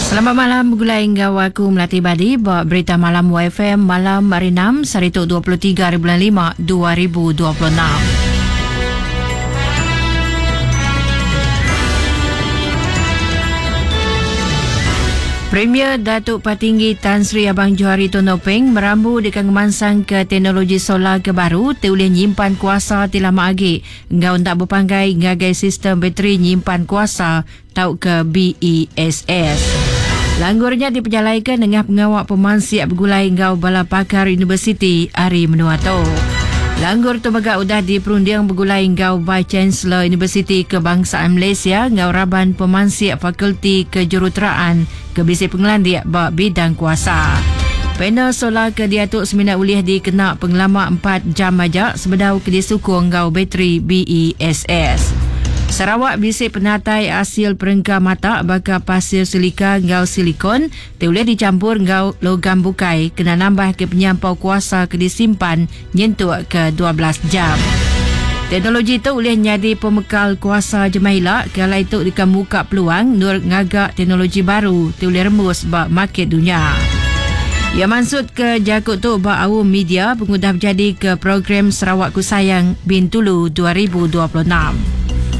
Selamat malam, bergulai hingga aku Melati Badi. Bawa berita malam YFM malam hari 6 Sarituk 23 bulan 5 2026. Premier Datuk Patinggi Tan Sri Abang Johari Tun Nopeng merambu dengan kemansang ke teknologi solar kebaru boleh nyimpan kuasa tilah maagi engkau tak berpanggai ngagai sistem bateri nyimpan kuasa tau ke BESS. Langgurnya diperjalaikan dengan pengawak pemansiap bergulai engkau bala pakar Universiti Ari Menuato. Langgur tu bagak udah diperunding bergulai engkau Vice Chancellor Universiti Kebangsaan Malaysia engkau Raban Pemansiap Fakulti Kejuruteraan Kebisi Pengelandiak bak bidang kuasa. Panel solar ke diatuk seminat uliah dikena pengelama 4 jam aja sebedau ke disukung engkau bateri BESS. Sarawak bisik penatai hasil perengkah mata bakal pasir silika engkau silikon boleh dicampur engkau logam bukai kena nambah ke penyampau kuasa ke disimpan nyentuh ke 12 jam. Teknologi itu boleh nyadi pemekal kuasa jemaila kalau itu dikan buka peluang nur ngagak teknologi baru boleh rembus bak market dunia. Ia maksud ke jakut tu bak awam media pengudah berjadi ke program Sarawakku Sayang Bintulu 2026.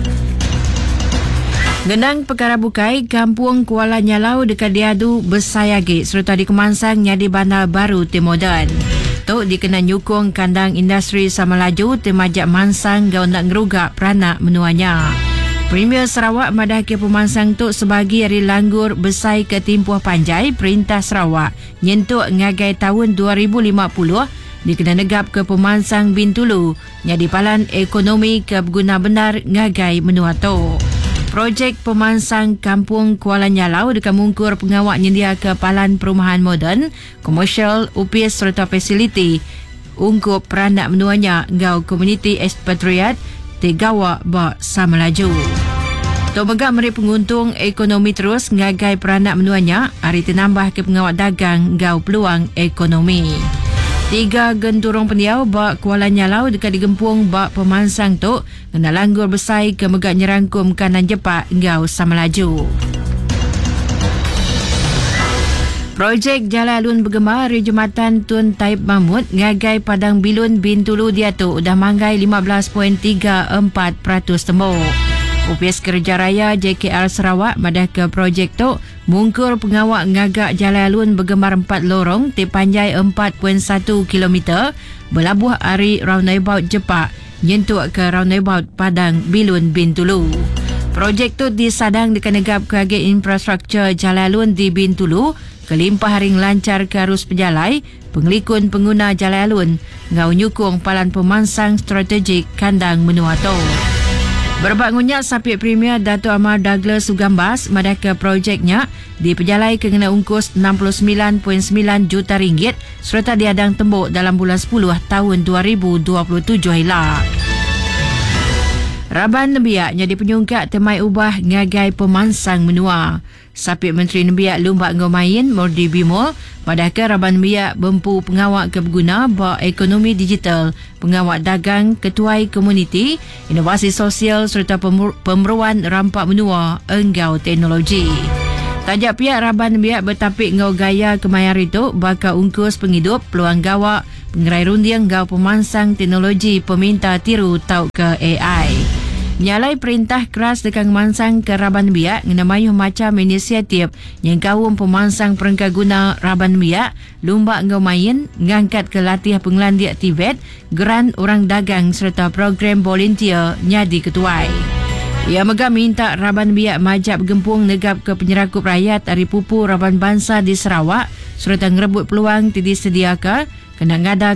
Genang perkara bukai Kampung Kuala Nyalau dekat Diadu bersayagi serta dikemansang nyadi bandar baru Timodan. Tok dikena nyukung kandang industri sama laju temajak mansang gau nak ngerugak peranak menuanya. Premier Sarawak madah ke pemansang tok sebagi hari langgur besai ke timpuh panjai Perintah Sarawak nyentuk ngagai tahun 2050 dikena negap ke pemansang Bintulu nyadi palan ekonomi ke berguna benar ngagai Menuato. Projek pemansang Kampung Kuala Nyalau dekat mungkur pengawak nyedia kepalan perumahan moden, komersial, upis serta fasiliti ungkup peranak menuanya ngau komuniti expatriat Tegawak bak sama laju. Tok megak meri penguntung ekonomi terus ngagai peranak menuanya hari tenambah ke pengawak dagang ngau peluang ekonomi. 3 genturong pendiau bak Kuala Nyalau dekat digempung bak pemansang tu kena langgur besai ke megak nyerangkum kanan jepak ngau sama laju. Projek Jalan Alun Bergema Rejumatan Tun Taib Mahmud ngagai Padang Bilun Bintulu Diatuk dah manggai 15.34% tembok. UPS Kerja Raya JKR Sarawak madah ke projek tu mungkur pengawak ngagak Jalan Alun bergemar 4 lorong tepanjai 4.1 km berlabuh ari roundabout Jepak nyentuk ke roundabout Padang Bilun Bintulu. Projek tu disadang dengan negap ke agen infrastruktur Jalan Alun di Bintulu kelimpah ring lancar ke arus pejalai pengelikun pengguna Jalan Alun ngau nyukung palan pemansang strategik kandang Menuato. Berbak ngunyak Sapit Premier Dato' Amar Douglas Sugambas madah ke projeknya diperjalai kena ungkus 69.9 juta ringgit serta diadang tembok dalam bulan 10 tahun 2027 hilak. Raban Nembiak jadi penyungkat temai ubah ngagai pemansang menua. Sapit Menteri Nembiak Lumbak Ngomain Mordi Bimol madah ke Raban Nembiak bempu pengawak keberguna bak ekonomi digital, pengawak dagang, ketuai komuniti, inovasi sosial serta pemeruan rampak menua enggau teknologi. Tajak pihak Raban Nembiak bertapik ngau gaya kemayar itu bakal ungkus penghidup peluang gawak pengerai rundiang ngau pemansang teknologi peminta tiru tau ke AI. Nyalai perintah keras dekat mansang ke Raban Biak ngenamayuh macam inisiatif yang kaum pemansang perengkah guna Raban Biak Lumbak Ngomain ngangkat ke latih pengelandiak Tibet, geran orang dagang serta program volunteer nyadi ketuai. Ia megah minta Raban Biak majap gempung negap ke penyerakup rakyat hari pupu Raban Bangsa di Sarawak serta ngerebut peluang disediakan kena ngada